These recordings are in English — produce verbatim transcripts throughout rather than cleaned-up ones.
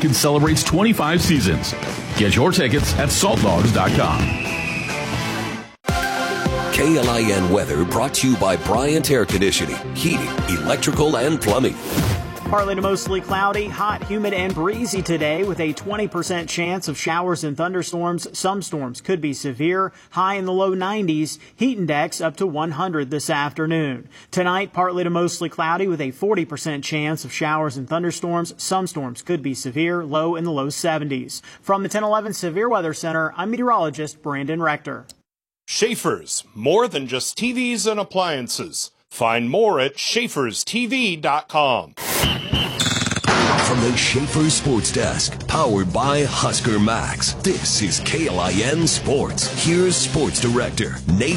Lincoln celebrates twenty-five seasons. Get your tickets at salt dogs dot com. K L I N weather brought to you by Bryant Air Conditioning, Heating, Electrical, and Plumbing. Partly to mostly cloudy, hot, humid, and breezy today with a twenty percent chance of showers and thunderstorms. Some storms could be severe, high in the low nineties, heat index up to one hundred this afternoon. Tonight, partly to mostly cloudy with a forty percent chance of showers and thunderstorms. Some storms could be severe, low in the low seventies. From the ten eleven Severe Weather Center, I'm meteorologist Brandon Rector. Schaefer's, more than just T Vs and appliances. Find more at Schaefers T V dot com. From the Schaefer Sports Desk, powered by Husker Max, this is K L I N Sports. Here's Sports Director Nate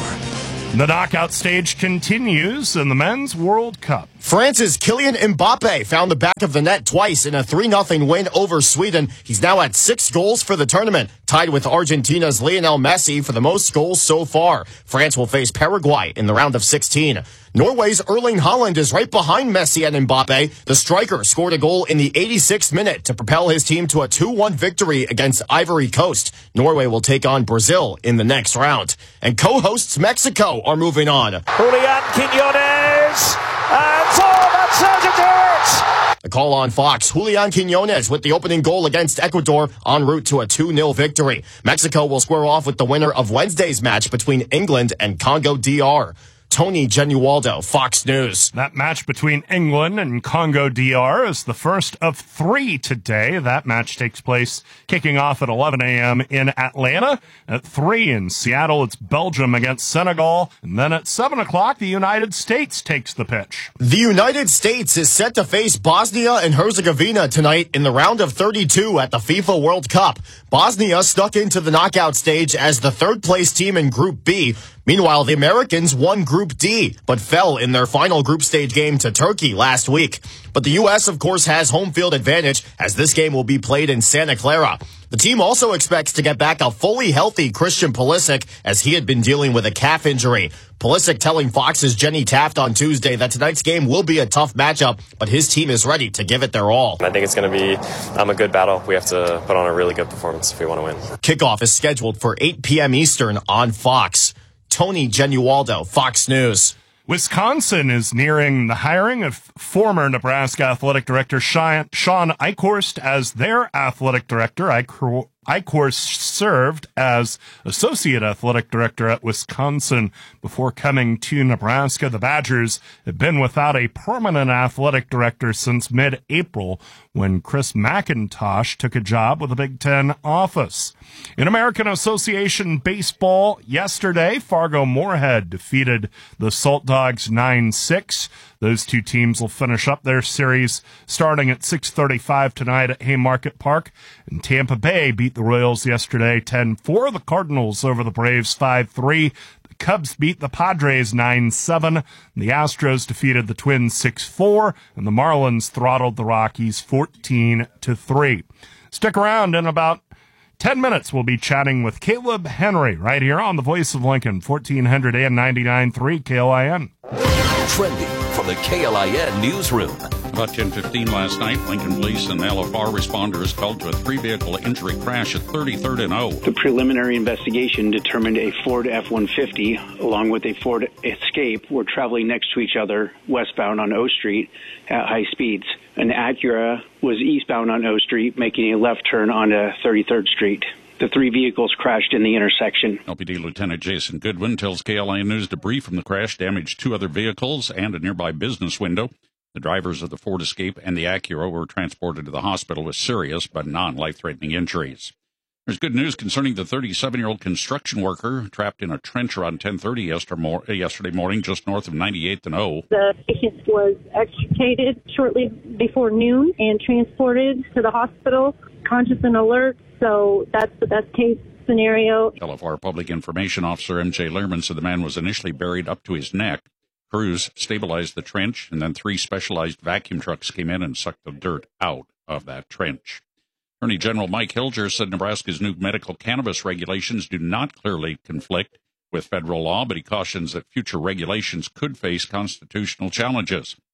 Rohr. The knockout stage continues in the Men's World Cup. France's Kylian Mbappe found the back of the net twice in a three nothing win over Sweden. He's now at six goals for the tournament, tied with Argentina's Lionel Messi for the most goals so far. France will face Paraguay in the round of sixteen. Norway's Erling Haaland is right behind Messi and Mbappe. The striker scored a goal in the eighty-sixth minute to propel his team to a two one victory against Ivory Coast. Norway will take on Brazil in the next round. And co-hosts Mexico are moving on. Julian Quiñones, and oh, that says it is! The call on Fox, Julian Quiñones with the opening goal against Ecuador en route to a two nil victory. Mexico will square off with the winner of Wednesday's match between England and Congo D R. Tony Genualdo, Fox News. That match between England and Congo D R is the first of three today. That match takes place kicking off at eleven a.m. in Atlanta. At three in Seattle, it's Belgium against Senegal. And then at seven o'clock, the United States takes the pitch. The United States is set to face Bosnia and Herzegovina tonight in the round of thirty-two at the FIFA World Cup. Bosnia stuck into the knockout stage as the third-place team in Group B. Meanwhile, the Americans won Group D, but fell in their final group stage game to Turkey last week. But the U S, of course, has home field advantage, as this game will be played in Santa Clara. The team also expects to get back a fully healthy Christian Pulisic, as he had been dealing with a calf injury. Pulisic telling Fox's Jenny Taft on Tuesday that tonight's game will be a tough matchup, but his team is ready to give it their all. I think it's going to be um, a good battle. We have to put on a really good performance if we want to win. Kickoff is scheduled for eight p.m. Eastern on Fox. Tony Genualdo, Fox News. Wisconsin is nearing the hiring of former Nebraska athletic director Sean Eichhorst as their athletic director. Eichhorst served as associate athletic director at Wisconsin before coming to Nebraska. The Badgers have been without a permanent athletic director since mid-April, when Chris McIntosh took a job with the Big Ten office. In American Association baseball, yesterday, Fargo-Moorhead defeated the Salt Dogs nine six. Those two teams will finish up their series starting at six thirty-five tonight at Haymarket Park. And Tampa Bay beat the Royals yesterday ten four. The Cardinals over the Braves five three. The Cubs beat the Padres nine seven. The Astros defeated the Twins six four. And the Marlins throttled the Rockies fourteen to three. Stick around. In about ten minutes, we'll be chatting with Caleb Henry right here on the Voice of Lincoln, fourteen hundred and ninety-nine point three K L I N. Trending from the K L I N newsroom. About ten fifteen last night, Lincoln Police and L F R responders called to a three-vehicle injury crash at thirty-third and O. The preliminary investigation determined a Ford F one fifty along with a Ford Escape were traveling next to each other westbound on O Street at high speeds. An Acura was eastbound on O Street, making a left turn onto thirty-third Street. The three vehicles crashed in the intersection. L P D Lieutenant Jason Goodwin tells K L I N News debris from the crash damaged two other vehicles and a nearby business window. The drivers of the Ford Escape and the Acura were transported to the hospital with serious but non-life-threatening injuries. There's good news concerning the thirty-seven-year-old construction worker trapped in a trench around ten thirty yesterday morning just north of ninety-eighth and O. The patient was extricated shortly before noon and transported to the hospital, conscious and alert. So that's the best case scenario. L F R Public Information Officer M J Lehrman said the man was initially buried up to his neck. Crews stabilized the trench, and then three specialized vacuum trucks came in and sucked the dirt out of that trench. Attorney General Mike Hilger said Nebraska's new medical cannabis regulations do not clearly conflict with federal law, but he cautions that future regulations could face constitutional challenges.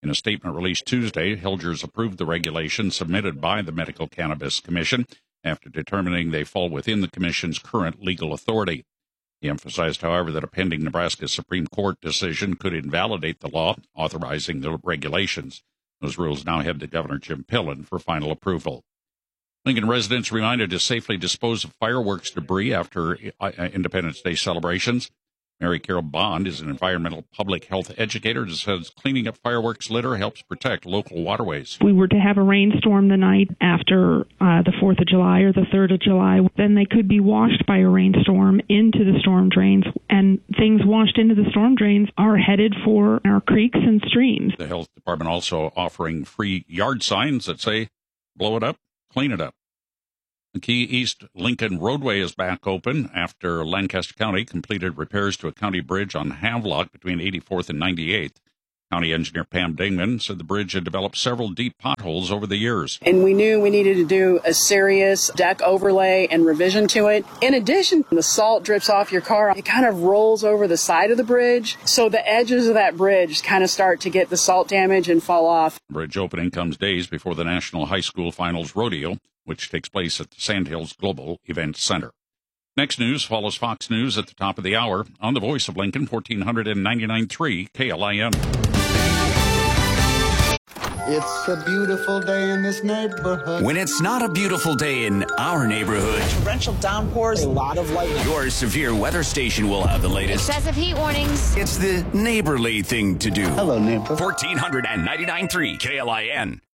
In a statement released Tuesday, Hilgers approved the regulations submitted by the Medical Cannabis Commission after determining they fall within the Commission's current legal authority. He emphasized, however, that a pending Nebraska Supreme Court decision could invalidate the law authorizing the regulations. Those rules now head to Governor Jim Pillen for final approval. Lincoln residents reminded to safely dispose of fireworks debris after Independence Day celebrations. Mary Carol Bond is an environmental public health educator who says cleaning up fireworks litter helps protect local waterways. If we were to have a rainstorm the night after uh, the fourth of July or the third of July, then they could be washed by a rainstorm into the storm drains, and things washed into the storm drains are headed for our creeks and streams. The health department also offering free yard signs that say, blow it up, clean it up. The Key East Lincoln roadway is back open after Lancaster County completed repairs to a county bridge on Havelock between eighty-fourth and ninety-eighth. County engineer Pam Dingman said the bridge had developed several deep potholes over the years. And we knew we needed to do a serious deck overlay and revision to it. In addition, the salt drips off your car. It kind of rolls over the side of the bridge. So the edges of that bridge kind of start to get the salt damage and fall off. Bridge opening comes days before the National High School Finals Rodeo, which takes place at the Sandhills Global Event Center. Next news follows Fox News at the top of the hour on the Voice of Lincoln, fourteen ninety-nine point three K L I N. It's a beautiful day in this neighborhood. When it's not a beautiful day in our neighborhood, torrential downpours, a lot of lightning. Your severe weather station will have the latest. Excessive heat warnings. It's the neighborly thing to do. Hello, neighbor. fourteen ninety-nine point three K L I N.